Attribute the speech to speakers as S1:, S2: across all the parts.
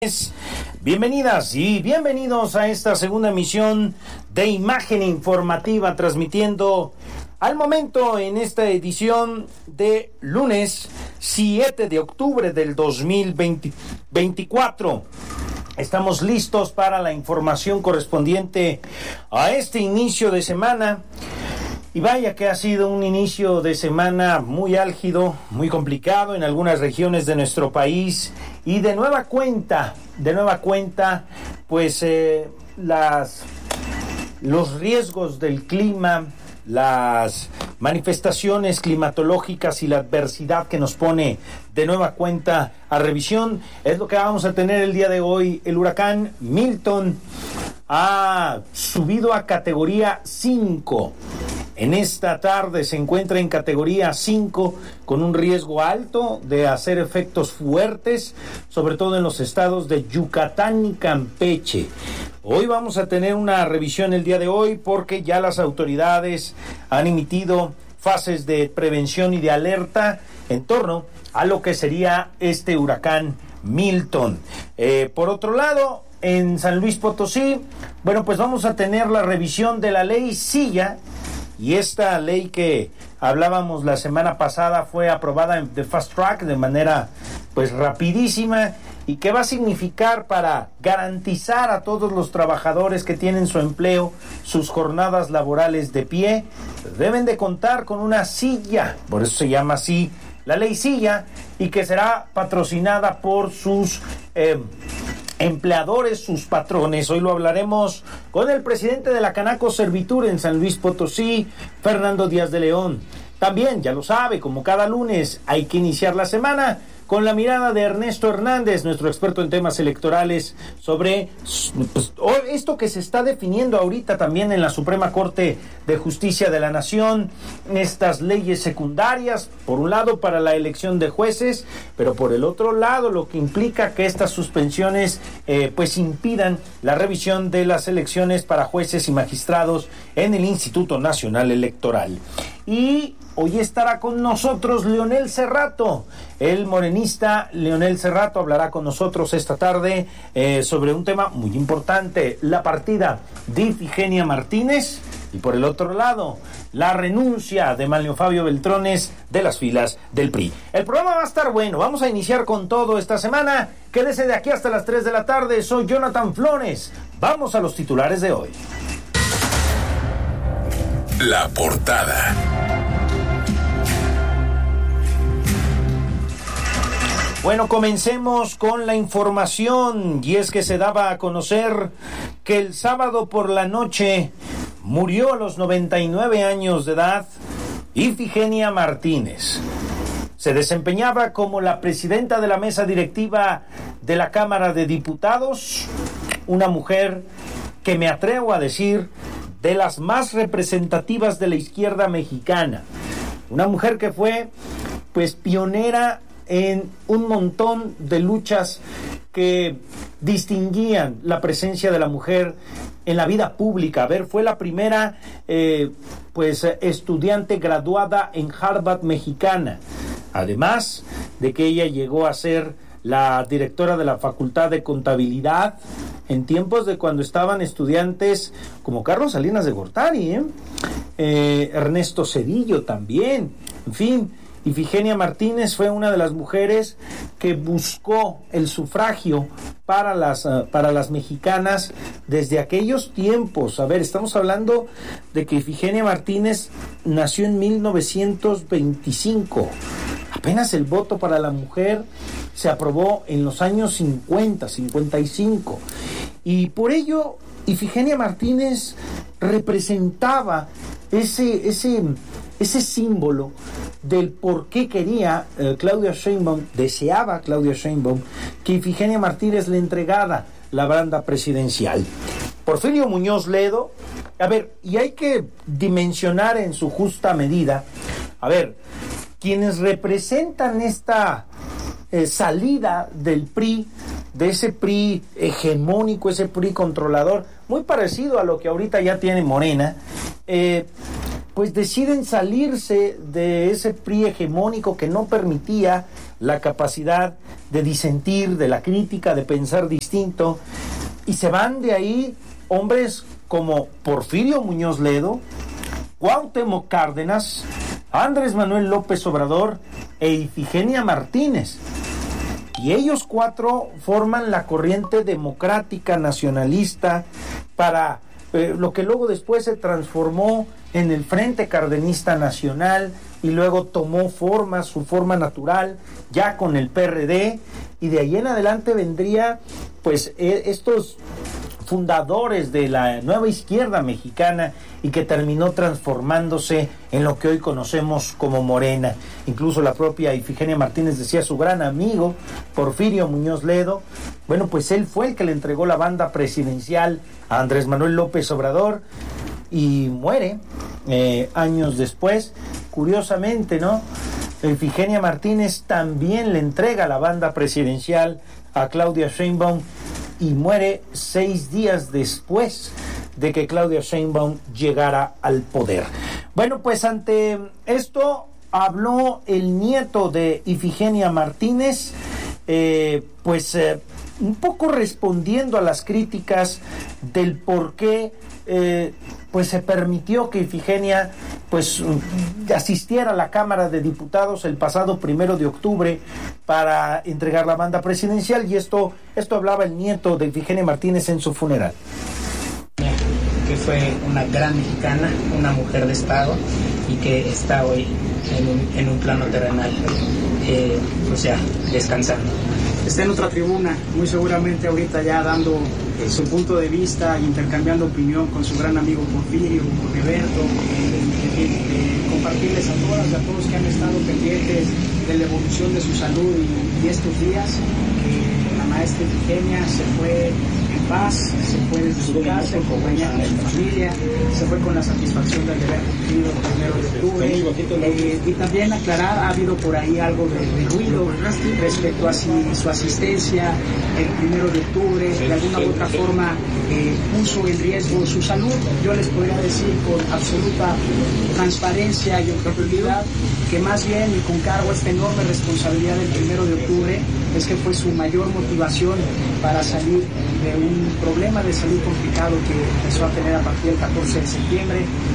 S1: Bienvenidas y bienvenidos a esta segunda emisión de Imagen Informativa, transmitiendo al momento en esta edición de lunes 7 de octubre del 2024. Estamos listos para la información correspondiente a este inicio de semana. Y vaya que ha sido un inicio de semana muy álgido, muy complicado en algunas regiones de nuestro país. Y de nueva cuenta, pues los riesgos del clima, las manifestaciones climatológicas y la adversidad que nos pone de nueva cuenta a revisión es lo que vamos a tener el día de hoy. El huracán Milton ha subido a categoría 5. En esta tarde se encuentra en categoría 5 con un riesgo alto de hacer efectos fuertes, sobre todo en los estados de Yucatán y Campeche. Hoy vamos a tener una revisión el día de hoy porque ya las autoridades han emitido fases de prevención y de alerta en torno a lo que sería este huracán Milton. Por otro lado, en San Luis Potosí, pues vamos a tener la revisión de la ley Silla. Y esta ley que hablábamos la semana pasada fue aprobada de fast track de manera rapidísima, y que va a significar para garantizar a todos los trabajadores que tienen su empleo, sus jornadas laborales de pie, deben de contar con una silla, por eso se llama así la ley Silla, y que será patrocinada por sus empleadores, sus patrones. Hoy lo hablaremos con el presidente de la Canaco Servitur en San Luis Potosí, Fernando Díaz de León. También, ya lo sabe, como cada lunes hay que iniciar la semana con la mirada de Ernesto Hernández, nuestro experto en temas electorales, sobre esto que se está definiendo ahorita también en la Suprema Corte de Justicia de la Nación, estas leyes secundarias, por un lado para la elección de jueces, pero por el otro lado lo que implica que estas suspensiones impidan la revisión de las elecciones para jueces y magistrados en el Instituto Nacional Electoral. Y hoy estará con nosotros Leonel Cerrato, el morenista Leonel Cerrato hablará con nosotros esta tarde sobre un tema muy importante, la partida de Ifigenia Martínez, y por el otro lado, la renuncia de Manlio Fabio Beltrones de las filas del PRI. El programa va a estar bueno, vamos a iniciar con todo esta semana. Quédese de aquí hasta las 3 de la tarde, soy Jonathan Flores. Vamos a los titulares de hoy.
S2: La portada.
S1: Bueno, comencemos con la información, y es que se daba a conocer que el sábado por la noche murió a los 99 años de edad Ifigenia Martínez. Se desempeñaba como la presidenta de la mesa directiva de la Cámara de Diputados, una mujer que me atrevo a decir de las más representativas de la izquierda mexicana, una mujer que fue pionera en un montón de luchas que distinguían la presencia de la mujer en la vida pública. Fue la primera estudiante graduada en Harvard mexicana, además de que ella llegó a ser la directora de la Facultad de Contabilidad en tiempos de cuando estaban estudiantes como Carlos Salinas de Gortari, Ernesto Zedillo también, en fin. Ifigenia Martínez fue una de las mujeres que buscó el sufragio para las mexicanas desde aquellos tiempos. Estamos hablando de que Ifigenia Martínez nació en 1925. Apenas el voto para la mujer se aprobó en los años 50, 55. Y por ello Ifigenia Martínez representaba ese símbolo del por qué quería deseaba Claudia Sheinbaum que Ifigenia Martínez le entregara la banda presidencial. Porfirio Muñoz Ledo, y hay que dimensionar en su justa medida, quienes representan esta salida del PRI, de ese PRI hegemónico, ese PRI controlador, muy parecido a lo que ahorita ya tiene Morena, pues deciden salirse de ese PRI hegemónico que no permitía la capacidad de disentir, de la crítica, de pensar distinto, y se van de ahí hombres como Porfirio Muñoz Ledo, Cuauhtémoc Cárdenas, Andrés Manuel López Obrador e Ifigenia Martínez. Y ellos cuatro forman la corriente democrática nacionalista para lo que luego después se transformó en el Frente Cardenista Nacional y luego tomó su forma natural, ya con el PRD, y de ahí en adelante vendría pues estos fundadores de la nueva izquierda mexicana y que terminó transformándose en lo que hoy conocemos como Morena. Incluso la propia Ifigenia Martínez decía su gran amigo Porfirio Muñoz Ledo, bueno, pues él fue el que le entregó la banda presidencial a Andrés Manuel López Obrador y muere años después. Curiosamente, ¿no? Ifigenia Martínez también le entrega la banda presidencial a Claudia Sheinbaum y muere 6 días después de que Claudia Sheinbaum llegara al poder. Bueno, pues ante esto habló el nieto de Ifigenia Martínez, un poco respondiendo a las críticas del por qué pues se permitió que Ifigenia pues asistiera a la Cámara de Diputados el pasado 1 de octubre para entregar la banda presidencial, y esto hablaba el nieto de Ifigenia Martínez en su funeral.
S3: Que fue una gran mexicana, una mujer de Estado, y que está hoy en un plano terrenal, pues ya descansando. Está en otra tribuna, muy seguramente ahorita ya dando su punto de vista, intercambiando opinión con su gran amigo Porfirio, con Eberto, compartirles a todas y a todos que han estado pendientes de la evolución de su salud y estos días. La maestra Ifigenia se fue en paz, se fue desde su casa, en compañía de su familia, se fue con la satisfacción de haber cumplido el 1 de octubre. Y también aclarar, ha habido por ahí algo de ruido respecto a su asistencia el 1 de octubre, de alguna u otra forma puso en riesgo su salud. Yo les podría decir con absoluta transparencia y objetividad que más bien, y con cargo a esta enorme responsabilidad del 1 de octubre, es que fue su mayor motivación para salir de un problema de salud complicado que empezó a tener a partir del 14 de septiembre.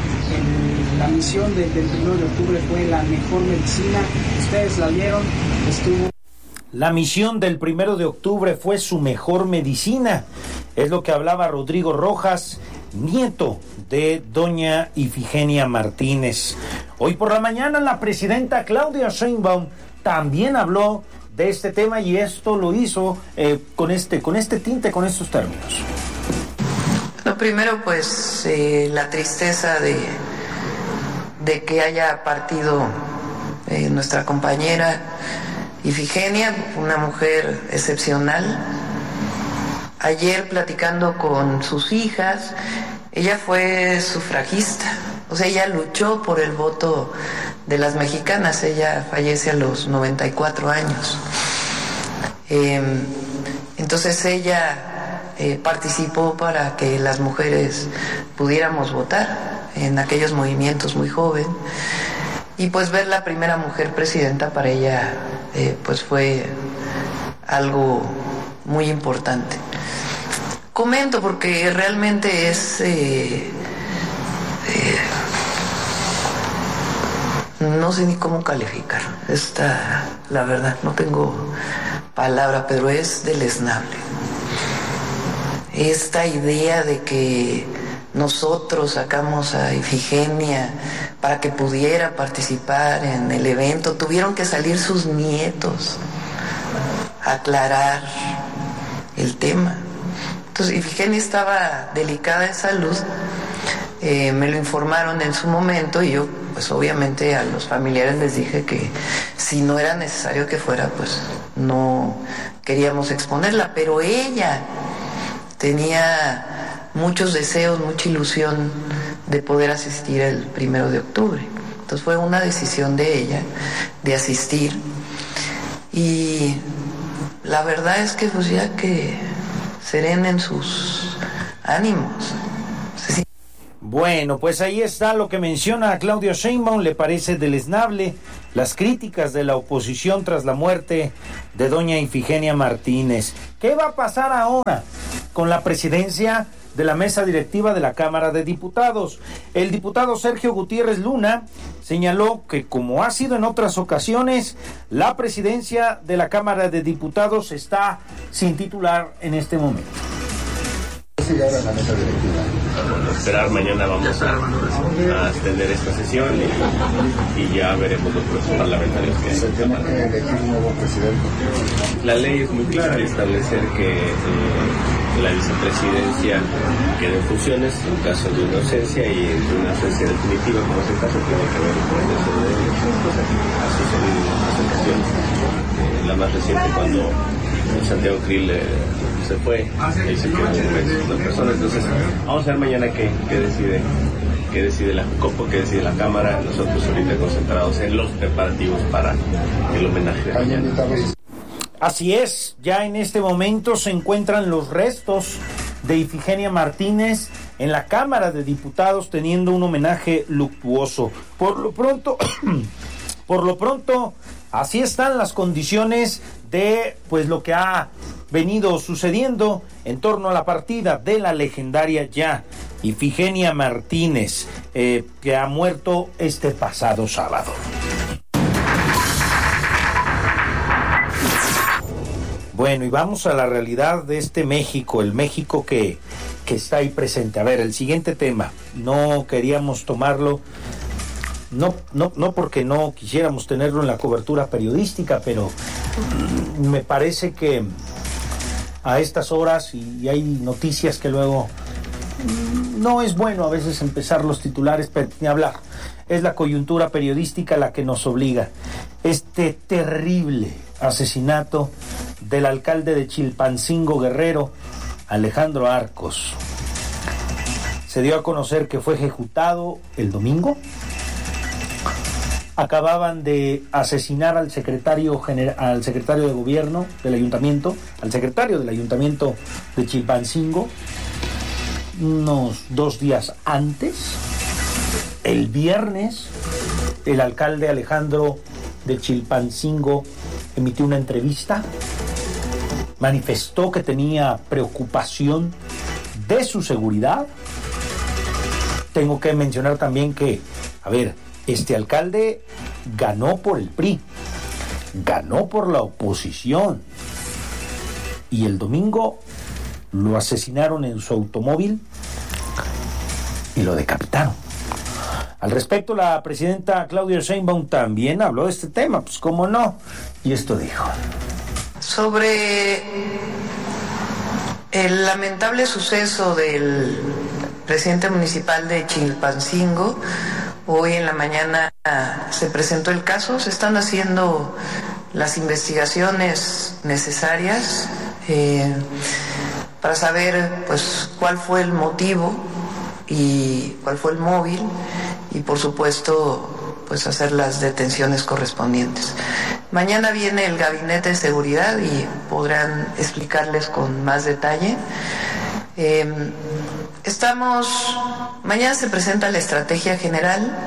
S3: La misión del 1 de octubre fue la mejor medicina. Ustedes la vieron, estuvo...
S1: La misión del 1 de octubre fue su mejor medicina. Es lo que hablaba Rodrigo Rojas, nieto de doña Ifigenia Martínez. Hoy por la mañana la presidenta Claudia Sheinbaum también habló de este tema, y esto lo hizo con este tinte, con estos términos.
S4: Lo primero, pues, la tristeza de que haya partido nuestra compañera Ifigenia, una mujer excepcional. Ayer, platicando con sus hijas, ella fue sufragista, o sea, ella luchó por el voto de las mexicanas. Ella fallece a los 94 años. Entonces ella participó para que las mujeres pudiéramos votar en aquellos movimientos muy joven, y pues ver la primera mujer presidenta para ella pues fue algo muy importante. Comento porque realmente es no sé ni cómo calificar la verdad, no tengo palabra, pero es deleznable esta idea de que nosotros sacamos a Ifigenia para que pudiera participar en el evento. Tuvieron que salir sus nietos a aclarar el tema. Entonces Ifigenia estaba delicada de salud, me lo informaron en su momento, y yo pues obviamente a los familiares les dije que si no era necesario que fuera, pues no queríamos exponerla, pero ella tenía muchos deseos, mucha ilusión de poder asistir el 1 de octubre. Entonces fue una decisión de ella de asistir, y la verdad es que pues ya que serenen sus ánimos.
S1: Bueno, pues ahí está lo que menciona a Claudia Sheinbaum. Le parece deleznable las críticas de la oposición tras la muerte de doña Ifigenia Martínez. ¿Qué va a pasar ahora con la presidencia de la mesa directiva de la Cámara de Diputados? El diputado Sergio Gutiérrez Luna señaló que, como ha sido en otras ocasiones, la presidencia de la Cámara de Diputados está sin titular en este momento.
S5: Bueno, esperar, mañana vamos a extender esta sesión y ya veremos los procesos parlamentarios que
S6: ¿Se tiene que elegir un nuevo presidente?
S5: La ley es muy clara al establecer que la vicepresidencia quede en funciones en caso de una ausencia y de una ausencia definitiva, como es el caso, tiene que haber un proceso de elección, cosa que ha sucedido en otras ocasiones. La más reciente, cuando Santiago Krill se fue, ahí se quedó una persona. Entonces vamos a ver mañana qué decide la Copo, qué decide la Cámara. Nosotros ahorita concentrados en los preparativos para el homenaje de mañana.
S1: Así es, ya en este momento se encuentran los restos de Ifigenia Martínez en la Cámara de Diputados teniendo un homenaje luctuoso. Por lo pronto, así están las condiciones de pues lo que ha venido sucediendo en torno a la partida de la legendaria ya Ifigenia Martínez, que ha muerto este pasado sábado. Bueno, y vamos a la realidad de este México, el México que está ahí presente. A ver, el siguiente tema, no queríamos tomarlo, no porque no quisiéramos tenerlo en la cobertura periodística, pero me parece que a estas horas, y hay noticias que luego no es bueno a veces empezar los titulares, pero ni hablar. Es la coyuntura periodística la que nos obliga. Este terrible asesinato del alcalde de Chilpancingo, Guerrero, Alejandro Arcos. Se dio a conocer que fue ejecutado el domingo. Acababan de asesinar al secretario de gobierno del ayuntamiento, al secretario del ayuntamiento de Chilpancingo, unos 2 días antes. El viernes, el alcalde Alejandro de Chilpancingo emitió una entrevista, manifestó que tenía preocupación de su seguridad. Tengo que mencionar también que, este alcalde ganó por el PRI, ganó por la oposición, y el domingo lo asesinaron en su automóvil y lo decapitaron. Al respecto, la presidenta Claudia Sheinbaum también habló de este tema, pues cómo no, y esto dijo.
S4: Sobre el lamentable suceso del presidente municipal de Chilpancingo, hoy en la mañana se presentó el caso, se están haciendo las investigaciones necesarias para saber pues cuál fue el motivo y cuál fue el móvil, y por supuesto pues hacer las detenciones correspondientes. Mañana viene el gabinete de seguridad y podrán explicarles con más detalle. Mañana se presenta la estrategia general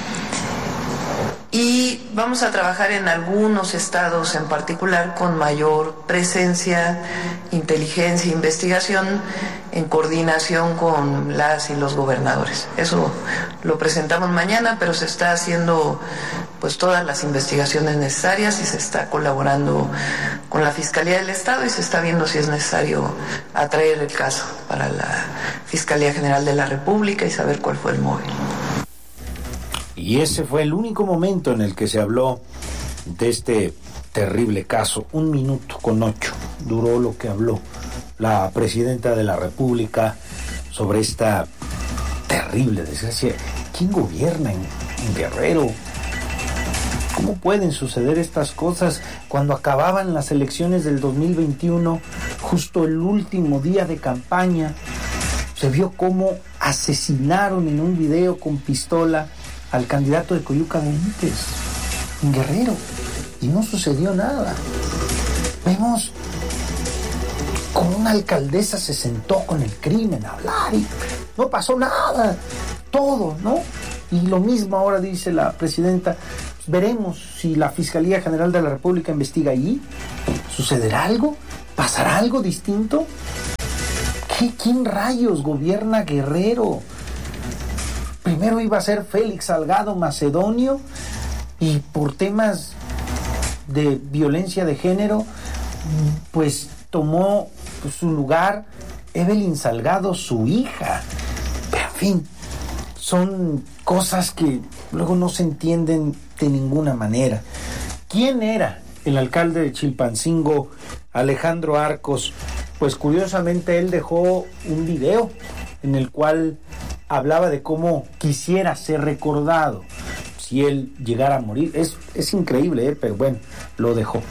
S4: y vamos a trabajar en algunos estados en particular con mayor presencia, inteligencia e investigación en coordinación con las y los gobernadores. Eso lo presentamos mañana, pero se está haciendo pues todas las investigaciones necesarias y se está colaborando con la Fiscalía del Estado y se está viendo si es necesario atraer el caso para la Fiscalía General de la República y saber cuál fue el móvil.
S1: Y ese fue el único momento en el que se habló de este terrible caso. 1:08 duró lo que habló la presidenta de la República sobre esta terrible desgracia. ¿Quién gobierna en Guerrero? ¿Cómo pueden suceder estas cosas cuando acababan las elecciones del 2021, justo el último día de campaña? Se vio cómo asesinaron en un video con pistola al candidato de Coyuca Benítez en Guerrero y no sucedió nada. Vemos como una alcaldesa se sentó con el crimen a hablar y no pasó nada. todo, ¿no? Y lo mismo ahora dice la presidenta, veremos si la Fiscalía General de la República investiga allí. ¿Sucederá algo? ¿Pasará algo distinto? ¿Quién rayos gobierna Guerrero? Primero iba a ser Félix Salgado Macedonio y por temas de violencia de género, pues tomó su lugar Evelyn Salgado, su hija. Pero en fin, son cosas que luego no se entienden de ninguna manera. ¿Quién era el alcalde de Chilpancingo, Alejandro Arcos? Pues curiosamente él dejó un video en el cual hablaba de cómo quisiera ser recordado si él llegara a morir. Es increíble, pero bueno, lo dejó.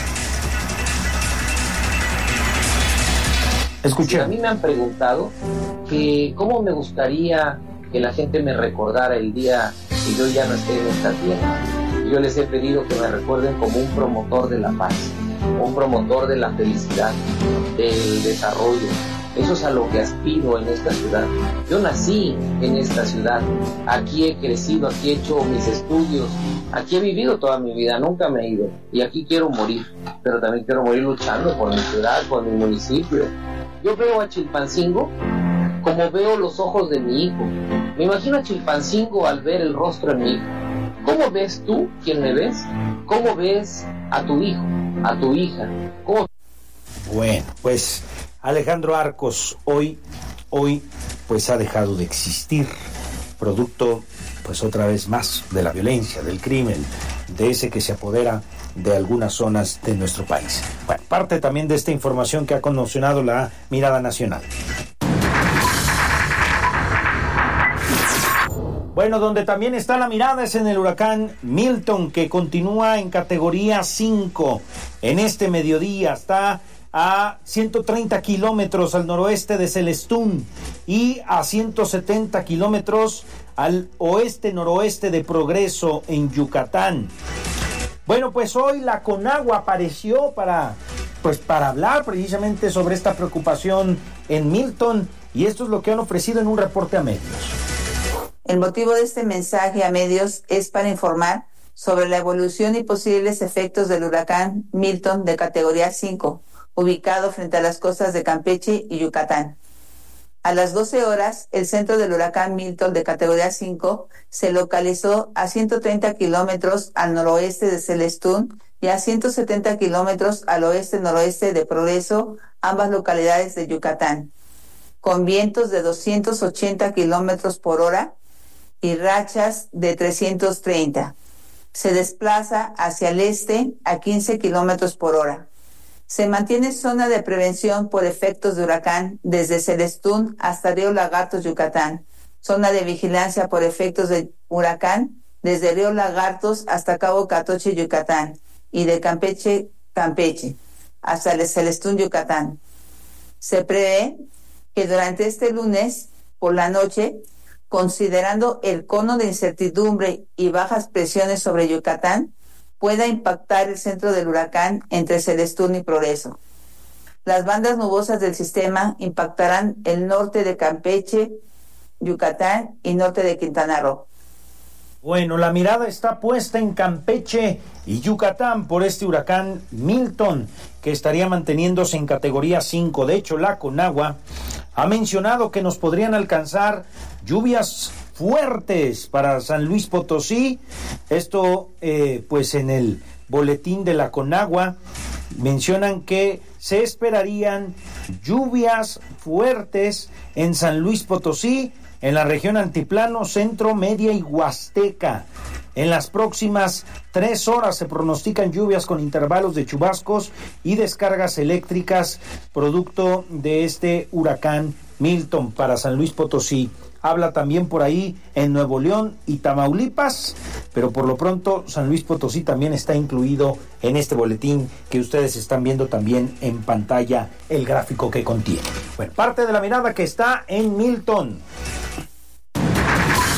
S1: Escuché.
S7: A mí me han preguntado que cómo me gustaría que la gente me recordara el día que yo ya no esté en esta tierra. Yo les he pedido que me recuerden como un promotor de la paz, un promotor de la felicidad, del desarrollo. Eso es a lo que aspiro en esta ciudad. Yo nací en esta ciudad, aquí he crecido, aquí he hecho mis estudios, aquí he vivido toda mi vida, nunca me he ido. Y aquí quiero morir, pero también quiero morir luchando por mi ciudad, por mi municipio. Yo veo a Chilpancingo como veo los ojos de mi hijo. Me imagino a Chilpancingo al ver el rostro de mi hijo. ¿Cómo ves tú, quien me ves? ¿Cómo ves a tu hijo, a tu hija? ¿Cómo?
S1: Bueno, pues Alejandro Arcos hoy pues ha dejado de existir, producto pues otra vez más de la violencia, del crimen, de ese que se apodera de algunas zonas de nuestro país. Bueno, parte también de esta información que ha conmocionado la mirada nacional. Bueno, donde también está la mirada es en el huracán Milton, que continúa en categoría 5. En este mediodía está a 130 kilómetros al noroeste de Celestún y a 170 kilómetros al oeste-noroeste de Progreso, en Yucatán. Bueno, pues hoy la Conagua apareció para hablar precisamente sobre esta preocupación en Milton, y esto es lo que han ofrecido en un reporte a medios.
S8: El motivo de este mensaje a medios es para informar sobre la evolución y posibles efectos del huracán Milton de categoría 5, ubicado frente a las costas de Campeche y Yucatán. A las 12 horas, el centro del huracán Milton de categoría 5 se localizó a 130 kilómetros al noroeste de Celestún y a 170 kilómetros al oeste-noroeste de Progreso, ambas localidades de Yucatán, con vientos de 280 kilómetros por hora y rachas de 330. Se desplaza hacia el este a 15 kilómetros por hora. Se mantiene zona de prevención por efectos de huracán desde Celestún hasta Río Lagartos, Yucatán. Zona de vigilancia por efectos de huracán desde Río Lagartos hasta Cabo Catoche, Yucatán. Y de Campeche hasta el Celestún, Yucatán. Se prevé que durante este lunes por la noche, considerando el cono de incertidumbre y bajas presiones sobre Yucatán, pueda impactar el centro del huracán entre Celestún y Progreso. Las bandas nubosas del sistema impactarán el norte de Campeche, Yucatán y norte de Quintana Roo.
S1: Bueno, la mirada está puesta en Campeche y Yucatán por este huracán Milton, que estaría manteniéndose en categoría 5. De hecho, la Conagua ha mencionado que nos podrían alcanzar lluvias fuertes para San Luis Potosí. Esto, pues en el boletín de la Conagua mencionan que se esperarían lluvias fuertes en San Luis Potosí, en la región altiplano, centro, media y huasteca. En las próximas 3 horas se pronostican lluvias con intervalos de chubascos y descargas eléctricas producto de este huracán Milton para San Luis Potosí. Habla también por ahí en Nuevo León y Tamaulipas, pero por lo pronto San Luis Potosí también está incluido en este boletín que ustedes están viendo también en pantalla, el gráfico que contiene. Bueno, parte de la mirada que está en Milton.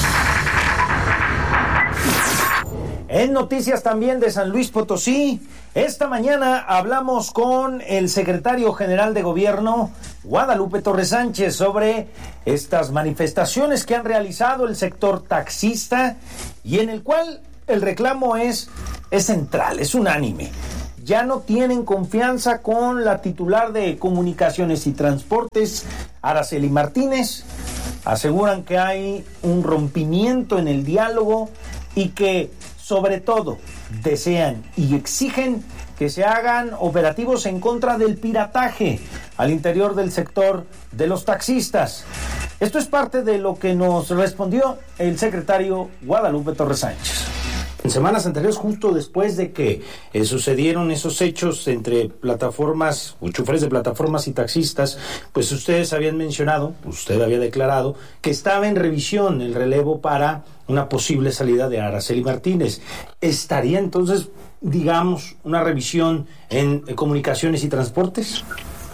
S1: En noticias también de San Luis Potosí, Esta mañana hablamos con el secretario general de Gobierno, Guadalupe Torres Sánchez, sobre estas manifestaciones que han realizado el sector taxista y en el cual el reclamo es central, es unánime. Ya no tienen confianza con la titular de Comunicaciones y Transportes, Araceli Martínez. Aseguran que hay un rompimiento en el diálogo y que, sobre todo, desean y exigen que se hagan operativos en contra del pirataje al interior del sector de los taxistas. Esto es parte de lo que nos respondió el secretario Guadalupe Torres Sánchez. En semanas anteriores, justo después de que sucedieron esos hechos entre plataformas o choferes de plataformas y taxistas, pues ustedes habían mencionado, usted había declarado que estaba en revisión el relevo para una posible salida de Araceli Martínez. ¿Estaría entonces, digamos, una revisión en Comunicaciones y Transportes?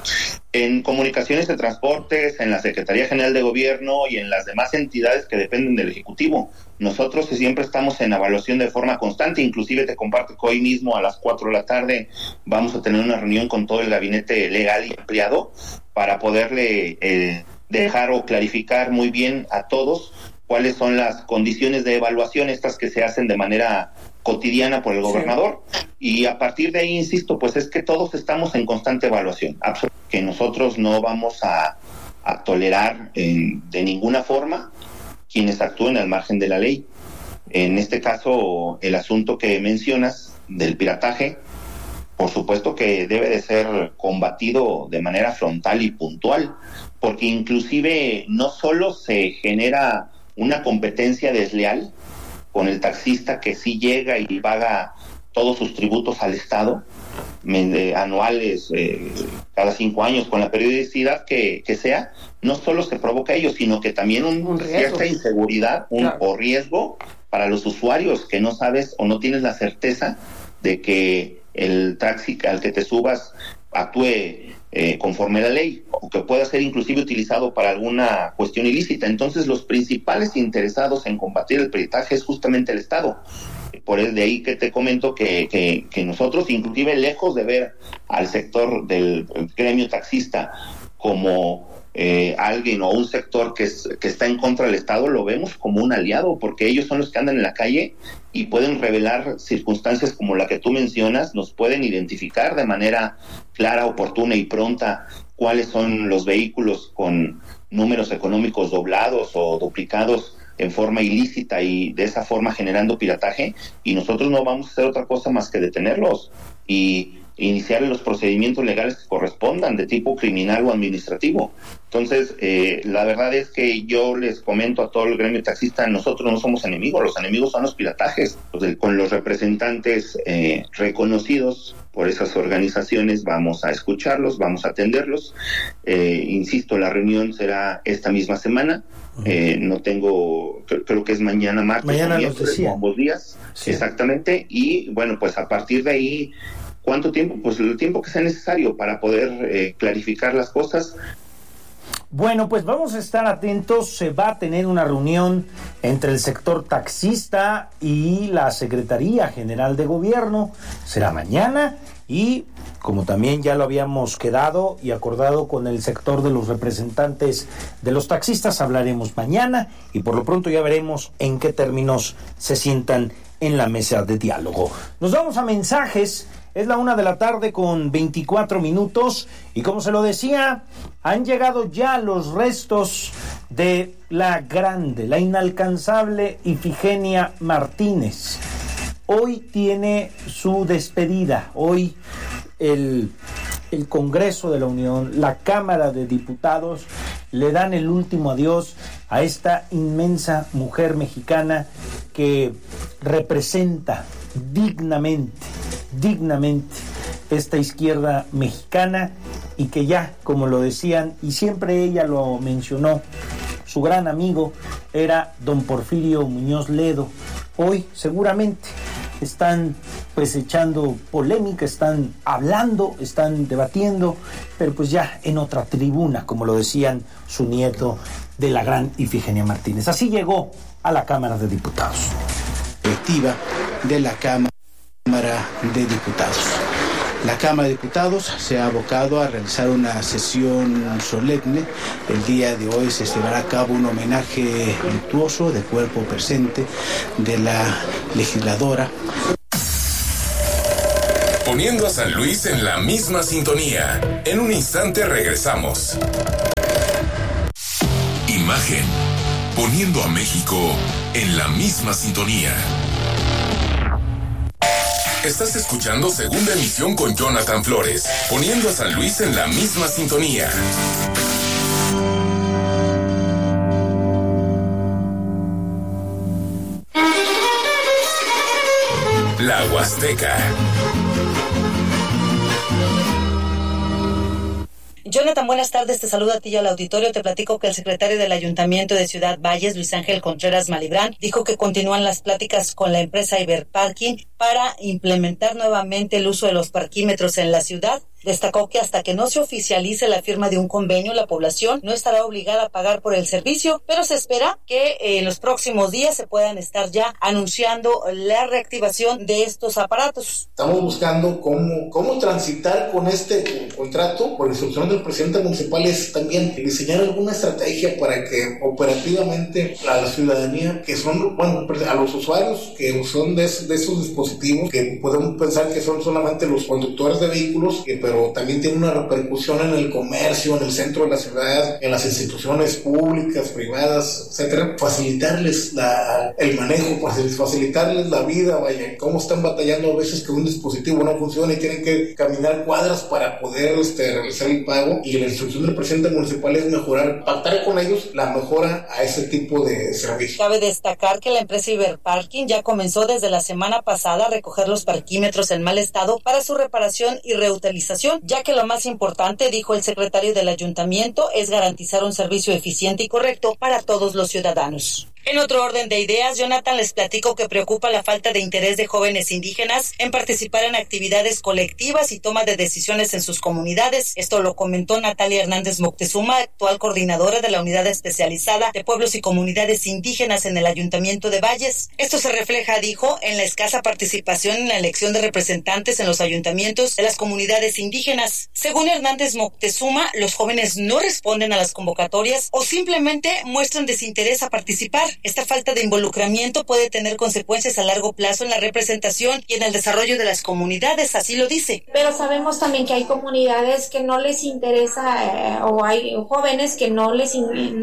S9: En Comunicaciones de Transportes, en la Secretaría General de Gobierno y en las demás entidades que dependen del Ejecutivo. Nosotros siempre estamos en evaluación de forma constante, inclusive te comparto que hoy mismo a las 4 de la tarde vamos a tener una reunión con todo el gabinete legal y ampliado para poderle dejar o clarificar muy bien a todos cuáles son las condiciones de evaluación, estas que se hacen de manera cotidiana por el gobernador, y a partir de ahí, insisto, pues es que todos estamos en constante evaluación, que nosotros no vamos a tolerar de ninguna forma quienes actúen al margen de la ley. En este caso, el asunto que mencionas del pirataje, por supuesto que debe de ser combatido de manera frontal y puntual, porque inclusive no solo se genera una competencia desleal con el taxista que sí llega y paga todos sus tributos al Estado, anuales, cada 5 años, con la periodicidad que sea, no solo se provoca ello, sino que también cierta inseguridad o riesgo para los usuarios, que no sabes o no tienes la certeza de que el taxi al que te subas actúe conforme a la ley, o que pueda ser inclusive utilizado para alguna cuestión ilícita. Entonces, los principales interesados en combatir el pirataje es justamente el Estado. Por eso de ahí que te comento que nosotros, inclusive lejos de ver al sector del gremio taxista como alguien o un sector que está en contra del Estado, lo vemos como un aliado, porque ellos son los que andan en la calle y pueden revelar circunstancias como la que tú mencionas, nos pueden identificar de manera clara, oportuna y pronta cuáles son los vehículos con números económicos doblados o duplicados en forma ilícita y de esa forma generando pirataje, y nosotros no vamos a hacer otra cosa más que detenerlos y iniciar los procedimientos legales que correspondan de tipo criminal o administrativo. Entonces, la verdad es que yo les comento a todo el gremio taxista, nosotros no somos enemigos, los enemigos son los piratajes. Con los representantes reconocidos por esas organizaciones vamos a escucharlos, vamos a atenderlos. Insisto, la reunión será esta misma semana. No tengo, creo que es mañana martes,
S1: mañana nos decía.
S9: Ambos días, sí. Exactamente, y bueno, pues a partir de ahí, ¿cuánto tiempo? Pues el tiempo que sea necesario para poder clarificar las cosas.
S1: Bueno, pues vamos a estar atentos. Se va a tener una reunión entre el sector taxista y la Secretaría General de Gobierno. Será mañana y, como también ya lo habíamos quedado y acordado con el sector de los representantes de los taxistas, hablaremos mañana y por lo pronto ya veremos en qué términos se sientan en la mesa de diálogo. Nos vamos a mensajes. Es la 1:24 p.m. y como se lo decía, han llegado ya los restos de la grande, la inalcanzable Ifigenia Martínez. Hoy tiene su despedida. Hoy el Congreso de la Unión, la Cámara de Diputados, le dan el último adiós a esta inmensa mujer mexicana que representa dignamente esta izquierda mexicana y que ya, como lo decían, y siempre ella lo mencionó, su gran amigo era don Porfirio Muñoz Ledo. Hoy seguramente están pues echando polémica, están hablando, están debatiendo, pero pues ya en otra tribuna, como lo decían su nieto de la gran Ifigenia Martínez. Así llegó a la Cámara de Diputados.
S10: Directiva de la Cámara de Diputados. La Cámara de Diputados se ha abocado a realizar una sesión solemne. El día de hoy se llevará a cabo un homenaje luctuoso de cuerpo presente de la legisladora.
S2: Poniendo a San Luis en la misma sintonía. En un instante regresamos. Imagen. Poniendo a México en la misma sintonía. Estás escuchando Segunda Emisión con Jonathan Flores, poniendo a San Luis en la misma sintonía. La Huasteca.
S11: Jonathan, buenas tardes, te saludo a ti y al auditorio. Te platico que el secretario del Ayuntamiento de Ciudad Valles, Luis Ángel Contreras Malibrán, dijo que continúan las pláticas con la empresa Iberparking para implementar nuevamente el uso de los parquímetros en la ciudad. Destacó que hasta que no se oficialice la firma de un convenio, la población no estará obligada a pagar por el servicio, pero se espera que en los próximos días se puedan estar ya anunciando la reactivación de estos aparatos.
S12: Estamos buscando cómo transitar con este contrato. Por instrucción del presidente municipal es también diseñar alguna estrategia para que operativamente a la ciudadanía, que son, a los usuarios que son de esos dispositivos, que podemos pensar que son solamente los conductores de vehículos, pero también tiene una repercusión en el comercio, en el centro de la ciudad, en las instituciones públicas, privadas, etcétera. Facilitarles el manejo, facilitarles la vida, vaya, cómo están batallando a veces que un dispositivo no funciona y tienen que caminar cuadras para poder realizar el pago, y la instrucción del presidente municipal es pactar con ellos la mejora a ese tipo de servicio.
S11: Cabe destacar que la empresa Iberparking ya comenzó desde la semana pasada a recoger los parquímetros en mal estado para su reparación y reutilización, ya que lo más importante, dijo el secretario del ayuntamiento, es garantizar un servicio eficiente y correcto para todos los ciudadanos. En otro orden de ideas, Jonathan, les platico que preocupa la falta de interés de jóvenes indígenas en participar en actividades colectivas y toma de decisiones en sus comunidades. Esto lo comentó Natalia Hernández Moctezuma, actual coordinadora de la Unidad Especializada de Pueblos y Comunidades Indígenas en el Ayuntamiento de Valles. Esto se refleja, dijo, en la escasa participación en la elección de representantes en los ayuntamientos de las comunidades indígenas. Según Hernández Moctezuma, los jóvenes no responden a las convocatorias o simplemente muestran desinterés a participar. Esta falta de involucramiento puede tener consecuencias a largo plazo en la representación y en el desarrollo de las comunidades, así lo dice.
S13: Pero sabemos también que hay comunidades que no les interesa, o hay jóvenes que no les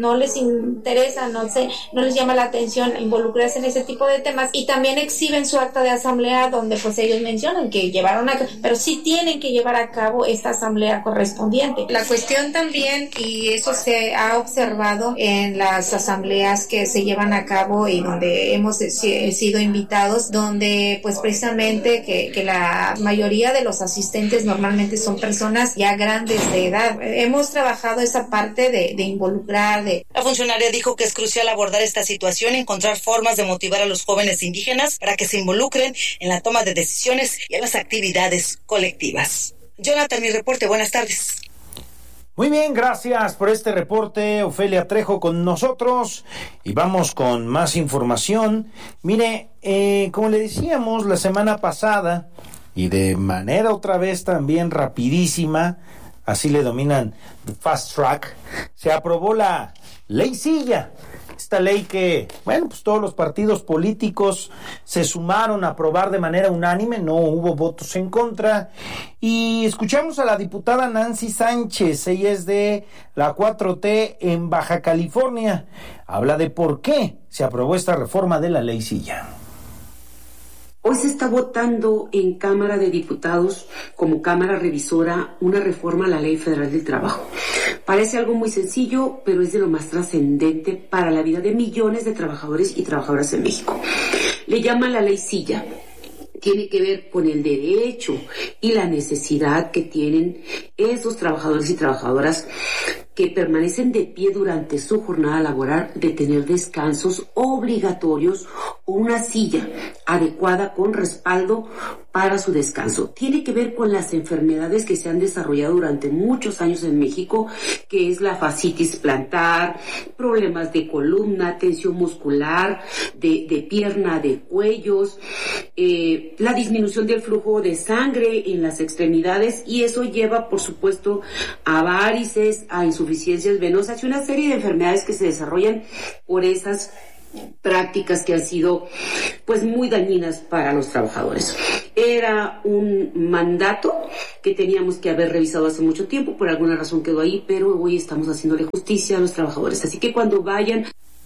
S13: interesa, no les llama la atención involucrarse en ese tipo de temas, y también exhiben su acta de asamblea donde pues ellos mencionan que pero sí tienen que llevar a cabo esta asamblea correspondiente. La cuestión también, y eso se ha observado en las asambleas que se llevan a cabo y donde hemos sido invitados, donde pues precisamente que la mayoría de los asistentes normalmente son personas ya grandes de edad. Hemos trabajado esa parte de involucrar.
S11: La funcionaria dijo que es crucial abordar esta situación y encontrar formas de motivar a los jóvenes indígenas para que se involucren en la toma de decisiones y en las actividades colectivas. Jonathan, mi reporte, buenas tardes.
S1: Muy bien, gracias por este reporte, Ofelia Trejo con nosotros, y vamos con más información. Mire, como le decíamos la semana pasada, y de manera otra vez también rapidísima, así le dominan Fast Track, se aprobó la Ley Silla. Esta ley que, pues todos los partidos políticos se sumaron a aprobar de manera unánime, no hubo votos en contra. Y escuchamos a la diputada Nancy Sánchez, ella es de la 4T en Baja California. Habla de por qué se aprobó esta reforma de la Ley Silla.
S14: Hoy se está votando en Cámara de Diputados como Cámara Revisora una reforma a la Ley Federal del Trabajo. Parece algo muy sencillo, pero es de lo más trascendente para la vida de millones de trabajadores y trabajadoras en México. Le llaman la Ley Silla. Tiene que ver con el derecho y la necesidad que tienen esos trabajadores y trabajadoras que permanecen de pie durante su jornada laboral de tener descansos obligatorios o una silla adecuada con respaldo para su descanso. Tiene que ver con las enfermedades que se han desarrollado durante muchos años en México, que es la fascitis plantar, problemas de columna, tensión muscular, de pierna, de cuellos, la disminución del flujo de sangre en las extremidades, y eso lleva, por supuesto, a varices, a insuficiencias venosas y una serie de enfermedades que se desarrollan por esas prácticas que han sido pues muy dañinas para los trabajadores. Era un mandato que teníamos que haber revisado hace mucho tiempo, por alguna razón quedó ahí, pero hoy estamos haciéndole justicia a los trabajadores, así que cuando vayan...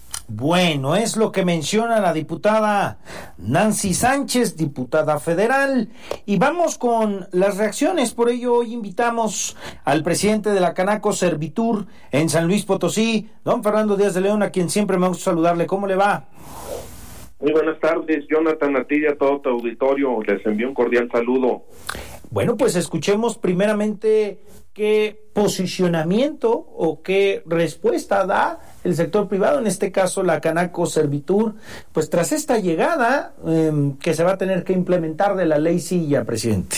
S1: Bueno, es lo que menciona la diputada Nancy Sánchez, diputada federal, y vamos con las reacciones. Por ello hoy invitamos al presidente de la Canaco Servitur en San Luis Potosí, don Fernando Díaz de León, a quien siempre me gusta saludarle. ¿Cómo le va?
S15: Muy buenas tardes, Jonathan, a ti y a todo tu auditorio, les envío un cordial saludo.
S1: Bueno, pues escuchemos primeramente qué posicionamiento o qué respuesta da el sector privado, en este caso la Canaco Servitur, pues tras esta llegada que se va a tener que implementar de la ley Silla, presidente.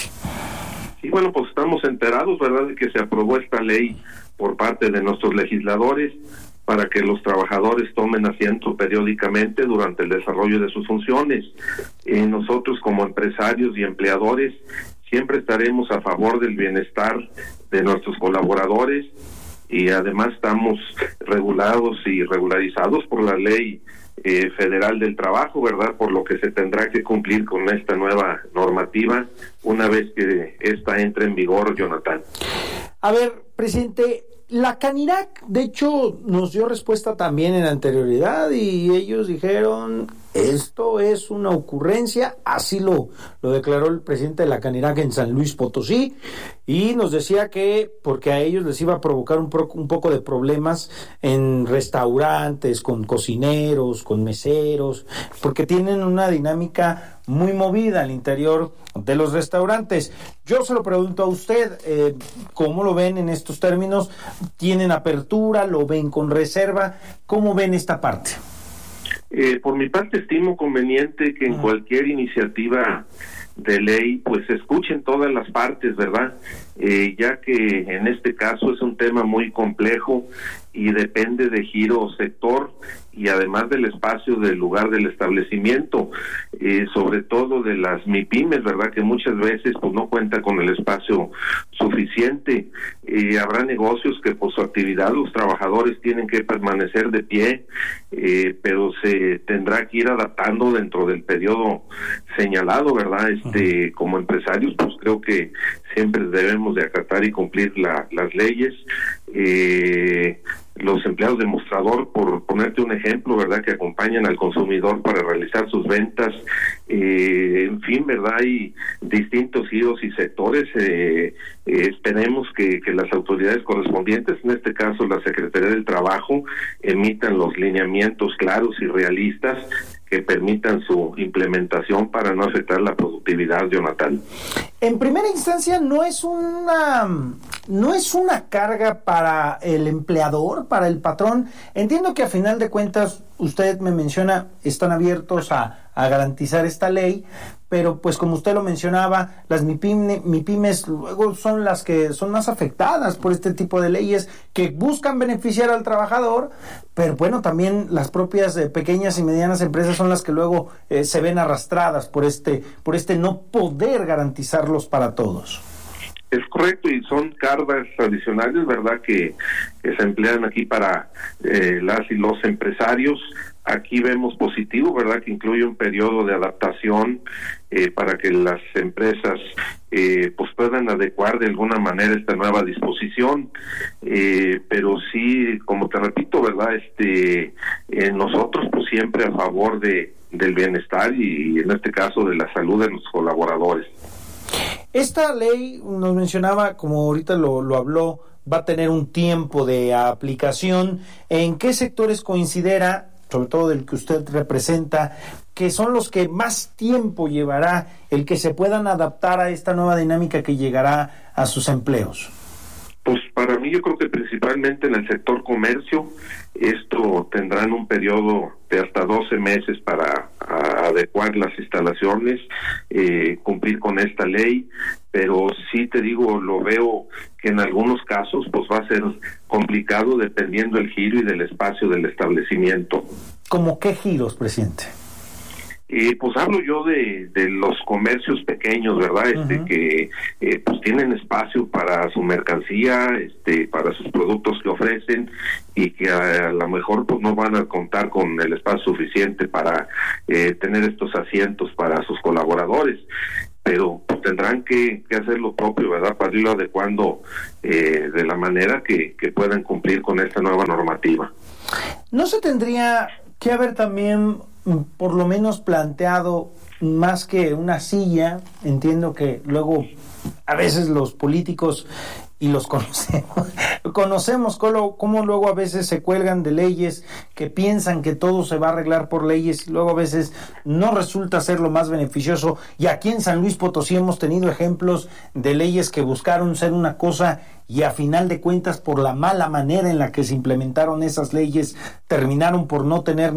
S15: Sí, bueno, pues estamos enterados, ¿verdad?, de que se aprobó esta ley por parte de nuestros legisladores para que los trabajadores tomen asiento periódicamente durante el desarrollo de sus funciones. Nosotros como empresarios y empleadores siempre estaremos a favor del bienestar de nuestros colaboradores y además estamos regulados y regularizados por la Ley Federal del Trabajo, ¿verdad?, por lo que se tendrá que cumplir con esta nueva normativa una vez que esta entre en vigor, Jonathan.
S1: A ver, presidente, la Canirac, de hecho, nos dio respuesta también en anterioridad y ellos dijeron, esto es una ocurrencia, así lo declaró el presidente de la Canirac en San Luis Potosí, y nos decía que porque a ellos les iba a provocar un poco de problemas en restaurantes, con cocineros, con meseros, porque tienen una dinámica muy movida al interior de los restaurantes. Yo se lo pregunto a usted, ¿cómo lo ven en estos términos? ¿Tienen apertura? ¿Lo ven con reserva? ¿Cómo ven esta parte?
S15: Por mi parte estimo conveniente que en cualquier iniciativa de ley pues se escuchen todas las partes, ¿verdad? Ya que en este caso es un tema muy complejo y depende de giro o sector y además del espacio del lugar del establecimiento, sobre todo de las MIPYMES, ¿verdad?, que muchas veces pues no cuentan con el espacio suficiente. Habrá negocios que por su actividad los trabajadores tienen que permanecer de pie, pero se tendrá que ir adaptando dentro del periodo señalado, ¿verdad? Como empresarios pues creo que siempre debemos de acatar y cumplir las leyes. Los empleados de mostrador, por ponerte un ejemplo, ¿verdad?, que acompañan al consumidor para realizar sus ventas, en fin, ¿verdad?, hay distintos giros y sectores. Esperemos que las autoridades correspondientes, en este caso la Secretaría del Trabajo, emitan los lineamientos claros y realistas que permitan su implementación para no afectar la productividad, Jonathan.
S1: En primera instancia, no es una carga para el empleador, para el patrón. Entiendo que a final de cuentas, usted me menciona, están abiertos a garantizar esta ley, pero pues como usted lo mencionaba, las MIPYMES luego son las que son más afectadas por este tipo de leyes que buscan beneficiar al trabajador, pero bueno, también las propias pequeñas y medianas empresas son las que luego se ven arrastradas por este no poder garantizarlos para todos.
S15: Es correcto, y son cargas adicionales, ¿verdad?, que se emplean aquí para las y los empresarios. Aquí vemos positivo, ¿verdad?, que incluye un periodo de adaptación para que las empresas pues puedan adecuar de alguna manera esta nueva disposición, pero sí, como te repito, ¿verdad?, nosotros pues siempre a favor del bienestar y en este caso de la salud de los colaboradores.
S1: Esta ley, nos mencionaba, como ahorita lo habló, va a tener un tiempo de aplicación. ¿En qué sectores considera, sobre todo del que usted representa, que son los que más tiempo llevará el que se puedan adaptar a esta nueva dinámica que llegará a sus empleos?
S15: Pues para mí yo creo que principalmente en el sector comercio, Esto tendrán un periodo de hasta 12 meses para adecuar las instalaciones, cumplir con esta ley, pero sí te digo, lo veo que en algunos casos pues va a ser complicado dependiendo del giro y del espacio del establecimiento.
S1: ¿Cómo qué giros, presidente?
S15: Pues hablo yo de los comercios pequeños, ¿verdad? Que pues tienen espacio para su mercancía, para sus productos que ofrecen, y que a lo mejor pues no van a contar con el espacio suficiente para tener estos asientos para sus colaboradores, pero pues tendrán que hacer lo propio, ¿verdad? Para irlo adecuando de la manera que puedan cumplir con esta nueva normativa.
S1: ¿No se tendría que haber también por lo menos planteado más que una silla? Entiendo que luego a veces los políticos, y los conocemos cómo luego a veces se cuelgan de leyes, que piensan que todo se va a arreglar por leyes, y luego a veces no resulta ser lo más beneficioso. Y aquí en San Luis Potosí hemos tenido ejemplos de leyes que buscaron ser una cosa y a final de cuentas, por la mala manera en la que se implementaron esas leyes, terminaron por no tener